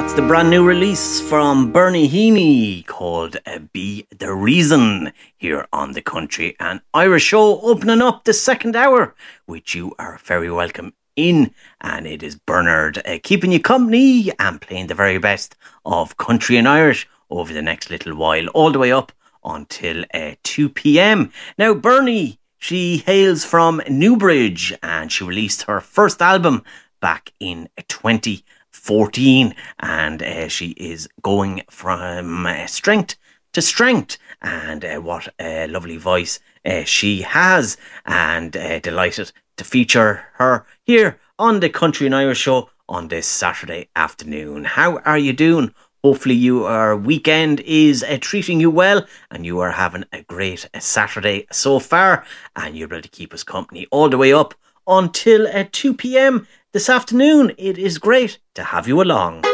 The brand new release from Bernie Heaney called Be The Reason here on the Country and Irish Show, opening up the second hour, which you are very welcome in. And it is Bernard keeping you company and playing the very best of country and Irish over the next little while, all the way up until 2 p.m. Now, Bernie, she hails from Newbridge and she released her first album back in 2014, and she is going from strength to strength, and what a lovely voice she has, and delighted to feature her here on the Country and Irish Show on this Saturday afternoon. How are you doing? Hopefully your weekend is treating you well and you are having a great Saturday so far, and you're able to keep us company all the way up until 2 p.m. this afternoon. It is great to have you along.